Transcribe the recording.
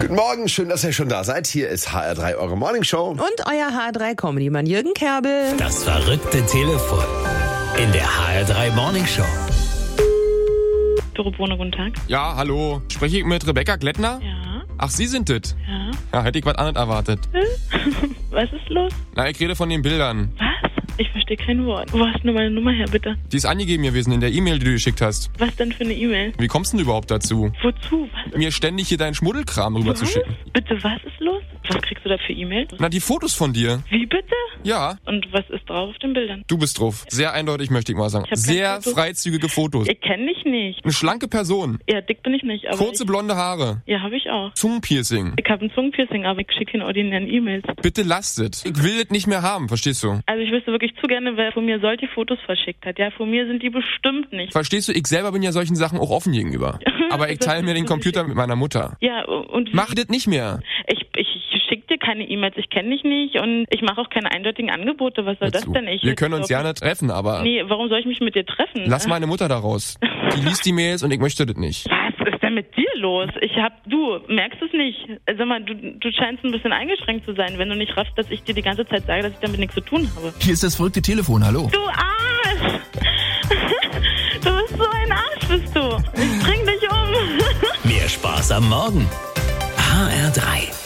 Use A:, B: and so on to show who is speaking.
A: Guten Morgen, schön, dass ihr schon da seid. Hier ist HR3, eure Morningshow.
B: Und euer HR3-Comedy-Mann Jürgen Kerbel.
C: Das verrückte Telefon in der HR3 Morningshow.
D: Doro Brunner, guten Tag.
E: Ja, hallo. Spreche ich mit Rebecca Glättner?
D: Ja.
E: Ach, Sie sind es?
D: Ja.
E: Ja, hätte ich was anderes erwartet.
D: Was ist los?
E: Na, ich rede von den Bildern.
D: Was? Ich verstehe kein Wort. Wo hast du meine Nummer her, bitte?
E: Die ist angegeben gewesen in der E-Mail, die du geschickt hast.
D: Was denn für eine E-Mail?
E: Wie kommst du denn überhaupt dazu?
D: Wozu? Was?
E: Mir ständig hier deinen Schmuddelkram rüber zu schicken.
D: Bitte, was ist los? Was kriegst du da für E-Mails?
E: Na, die Fotos von dir.
D: Wie bitte?
E: Ja,
D: Und was ist drauf auf den Bildern?
E: du bist drauf. Sehr eindeutig, möchte ich mal sagen.
D: Ich hab kein
E: Sehr
D: Foto.
E: freizügige Fotos.
D: Ich kenne dich nicht.
E: Eine schlanke Person.
D: Ja, dick bin ich nicht, aber
E: Kurze blonde Haare.
D: ja, habe ich auch.
E: Zungenpiercing.
D: Ich habe ein Zungenpiercing, aber ich schicke keine ordinären E-Mails.
E: Bitte lasst es. Ich will das nicht mehr haben, verstehst du?
D: Also ich wüsste wirklich zu gerne, wer von mir solche Fotos verschickt hat. Ja, von mir sind die bestimmt nicht.
E: Verstehst du, ich selber bin ja solchen Sachen auch offen gegenüber. Aber ich teile mir den Computer mit meiner Mutter.
D: Ja, und
E: Mach das nicht mehr.
D: Ich schicke dir keine E-Mails, ich kenne dich nicht und ich mache auch keine eindeutigen Angebote. Was soll das denn?
E: Wir können uns gerne treffen, aber
D: Nee, warum soll ich mich mit dir treffen?
E: lass meine Mutter da raus. Die liest die Mails und ich möchte das nicht.
D: Was ist denn mit dir los? Du merkst es nicht. Sag mal, du scheinst ein bisschen eingeschränkt zu sein, wenn du nicht raffst, dass ich dir die ganze Zeit sage, dass ich damit nichts zu tun habe.
C: Hier ist das verrückte Telefon, hallo.
D: Du Arsch! Du bist so ein Arsch, bist du. Ich bring dich um.
C: Mehr Spaß am Morgen. HR3.